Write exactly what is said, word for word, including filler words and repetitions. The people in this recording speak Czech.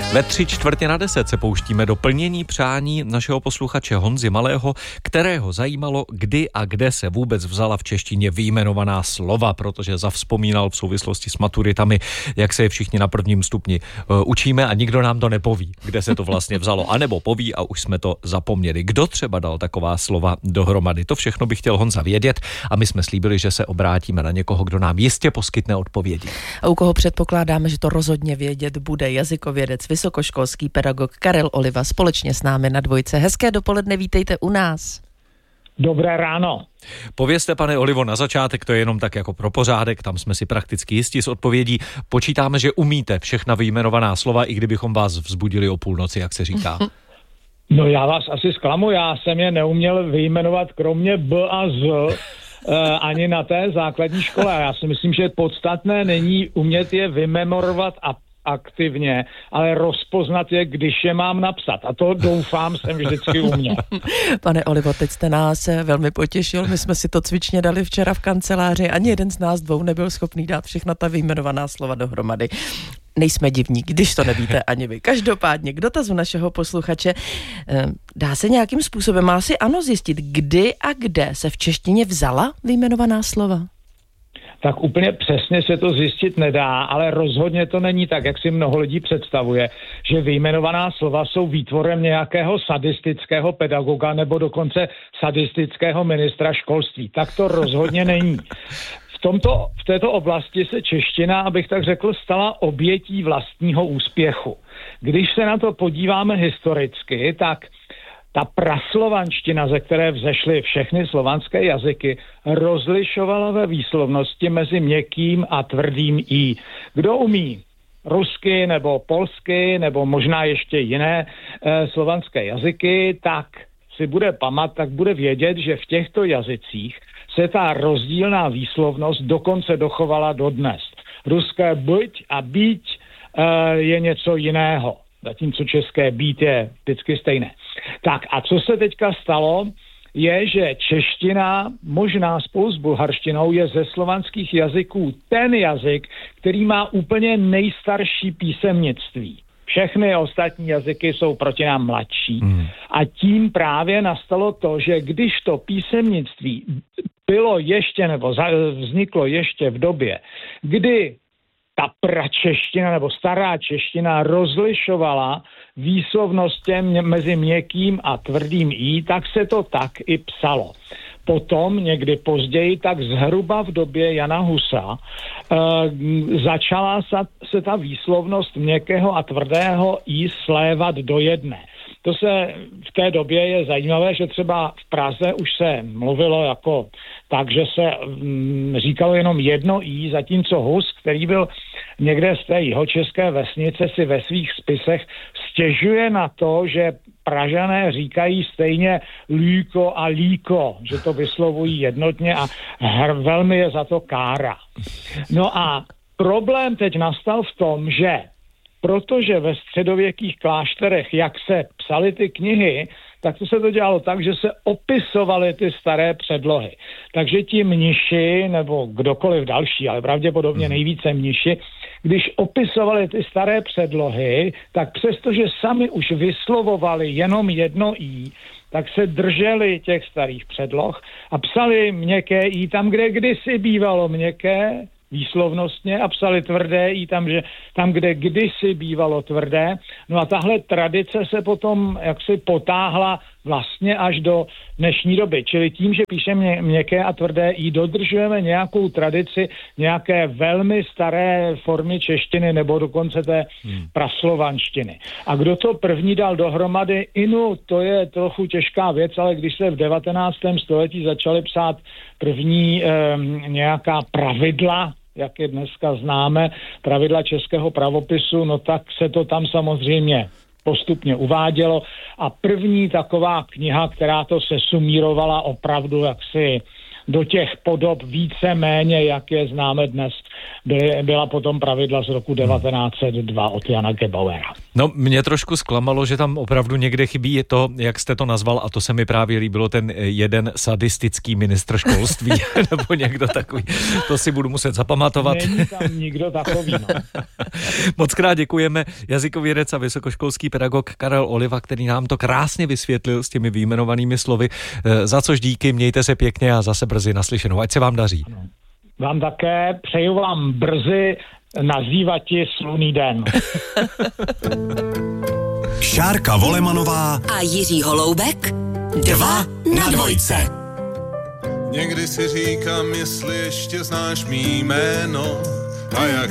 Ve tři čtvrtě na deset se pouštíme do plnění přání našeho posluchače Honzy Malého, kterého zajímalo, kdy a kde se vůbec vzala v češtině vyjmenovaná slova, protože zavzpomínal v souvislosti s maturitami, jak se je všichni na prvním stupni uh, učíme a nikdo nám to nepoví, kde se to vlastně vzalo, anebo poví a už jsme to zapomněli. Kdo třeba dal taková slova dohromady? To všechno by chtěl Honza vědět a my jsme slíbili, že se obrátíme na někoho, kdo nám jistě poskytne odpovědi. A u koho předpokládáme, že to rozhodně vědět bude, jazykovědec, vysokoškolský pedagog Karel Oliva společně s námi na dvojce. Hezké dopoledne, vítejte u nás. Dobré ráno. Povězte, pane Olivo, na začátek, to je jenom tak jako pro pořádek, tam jsme si prakticky jistí s odpovědí. Počítáme, že umíte všechna vyjmenovaná slova, i kdybychom vás vzbudili o půlnoci, jak se říká. No já vás asi zklamu, já jsem je neuměl vyjmenovat kromě B a Z eh, ani na té základní škole. Já si myslím, že podstatné není umět je vymemorovat a aktivně, ale rozpoznat je, když je mám napsat. A to doufám, jsem vždycky uměl. Pane Olivo, teď jste nás velmi potěšil. My jsme si to cvičně dali včera v kanceláři. Ani jeden z nás dvou nebyl schopný dát všechna ta vyjmenovaná slova dohromady. Nejsme divní, když to nevíte ani vy. Každopádně k dotazu našeho posluchače, dá se nějakým způsobem asi ano zjistit, kdy a kde se v češtině vzala vyjmenovaná slova? Tak úplně přesně se to zjistit nedá, ale rozhodně to není tak, jak si mnoho lidí představuje, že vyjmenovaná slova jsou výtvorem nějakého sadistického pedagoga nebo dokonce sadistického ministra školství. Tak to rozhodně není. V, tomto, v této oblasti se čeština, abych tak řekl, stala obětí vlastního úspěchu. Když se na to podíváme historicky, tak ta praslovanština, ze které vzešly všechny slovanské jazyky, rozlišovala ve výslovnosti mezi měkkým a tvrdým i. Kdo umí rusky nebo polsky nebo možná ještě jiné e, slovanské jazyky, tak si bude pamat, tak bude vědět, že v těchto jazycích se ta rozdílná výslovnost dokonce dochovala dodnes. Ruské buď a být e, je něco jiného, zatímco české být je vždycky stejné. Tak a co se teďka stalo, je, že čeština, možná spolu s bulharštinou, je ze slovanských jazyků ten jazyk, který má úplně nejstarší písemnictví. Všechny ostatní jazyky jsou proti nám mladší. Hmm. A tím právě nastalo to, že když to písemnictví bylo ještě, nebo vzniklo ještě v době, kdy ta pračeština nebo stará čeština rozlišovala výslovnosti mezi měkkým a tvrdým i, tak se to tak i psalo. Potom někdy později, tak zhruba v době Jana Husa, e, začala sa, se ta výslovnost měkkého a tvrdého i slévat do jedné. To se v té době je zajímavé, že třeba v Praze už se mluvilo jako tak, že se mm, říkalo jenom jedno i, zatímco Hus, který byl někde z té jihočeské vesnice, si ve svých spisech stěžuje na to, že Pražané říkají stejně líko a líko, že to vyslovují jednotně a hr, velmi je za to kára. No a problém teď nastal v tom, že protože ve středověkých klášterech, jak se psaly ty knihy, tak to se to dělalo tak, že se opisovaly ty staré předlohy. Takže ti mniši, nebo kdokoliv další, ale pravděpodobně nejvíce mniši, když opisovali ty staré předlohy, tak přestože sami už vyslovovali jenom jedno i, tak se drželi těch starých předloh a psali měkké i tam, kde kdysi bývalo měkké, výslovnostně, a psali tvrdé i tam, že tam, kde kdysi bývalo tvrdé. No a tahle tradice se potom jaksi potáhla vlastně až do dnešní doby. Čili tím, že píšeme měkké a tvrdé i, dodržujeme nějakou tradici, nějaké velmi staré formy češtiny nebo dokonce té hmm. praslovanštiny. A kdo to první dal dohromady? Inu, to je trochu těžká věc, ale když se v devatenáctém století začaly psát první eh, nějaká pravidla, jak je dneska známe, pravidla českého pravopisu, no tak se to tam samozřejmě postupně uvádělo a první taková kniha, která to sesumírovala opravdu jaksi do těch podob více méně, jak je známe dnes, byly, byla potom pravidla z roku devatenáct set dva od Jana Gebauera. No, mě trošku zklamalo, že tam opravdu někde chybí to, jak jste to nazval, a to se mi právě líbilo, ten jeden sadistický ministr školství, nebo někdo takový. To si budu muset zapamatovat. Není tam nikdo takový, no. Moc krát děkujeme jazykovědec a vysokoškolský pedagog Karel Oliva, který nám to krásně vysvětlil s těmi vyjmenovanými slovy. Za což díky, mějte se pěkně a zase brzy naslyšenou. Ať se vám daří. Ano. Vám také, přeju vám brzy nazývati slunný den. Šárka Volemanová a Jiří Holoubek dva na dvojce. Někdy si říkám, jestli ještě znáš mý jméno a jak